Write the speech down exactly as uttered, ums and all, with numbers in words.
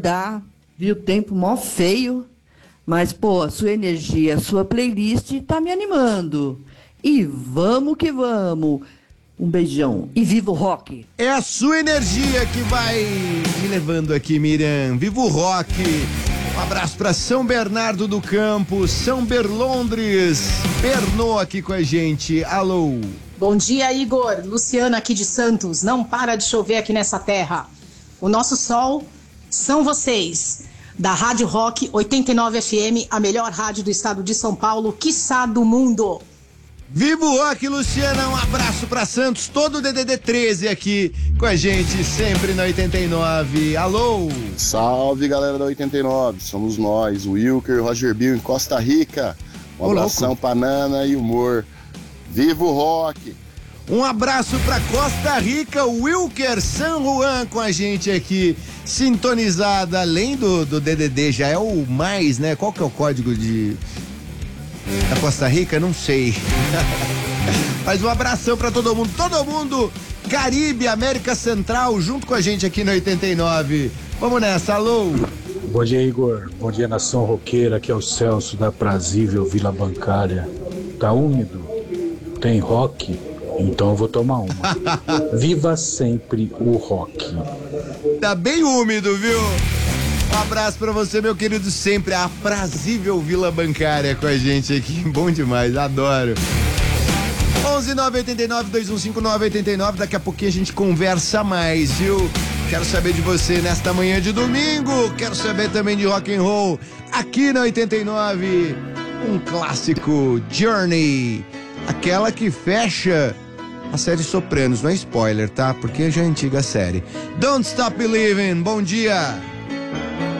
discordar, viu? Tempo mó feio. Mas, pô, a sua energia, a sua playlist tá me animando. E vamos que vamos. Um beijão. E viva o rock. É a sua energia que vai me levando aqui, Miriam. Viva o rock. Um abraço para São Bernardo do Campo, São Berlondres. Bernou aqui com a gente. Alô. Bom dia, Igor. Luciana aqui de Santos. Não para de chover aqui nessa terra. O nosso sol são vocês. Da Rádio Rock oitenta e nove F M, a melhor rádio do estado de São Paulo, quiçá do mundo. Viva o rock, Luciana. Um abraço pra Santos, todo o D D D treze aqui com a gente, sempre na oitenta e nove. Alô? Salve, galera da oitenta e nove. Somos nós, o Wilker, Roger Bill em Costa Rica. Um Ô, abração louco. Pra Nana e humor. Viva o rock. Um abraço pra Costa Rica, o Wilker San Juan com a gente aqui, sintonizada. Além do, do D D D, já é o mais, né? Qual que é o código de... da Costa Rica? Não sei. Mas um abração pra todo mundo. Todo mundo, Caribe, América Central, junto com a gente aqui no oitenta e nove. Vamos nessa, alô. Bom dia, Igor. Bom dia, nação roqueira. Aqui é o Celso da Prazível Vila Bancária. Tá úmido? Tem rock? Então eu vou tomar uma. Viva sempre o rock. Tá bem úmido, viu? Um abraço pra você, meu querido, sempre a aprazível Vila Bancária com a gente aqui. Bom demais, adoro. onze nove oito nove, dois um cinco nove oito nove. Daqui a pouquinho a gente conversa mais, viu? Quero saber de você nesta manhã de domingo. Quero saber também de rock and roll aqui na oitenta e nove. Um clássico, Journey. Aquela que fecha a série Sopranos. Não é spoiler, tá? Porque já é antiga a série. Don't Stop Believing. Bom dia.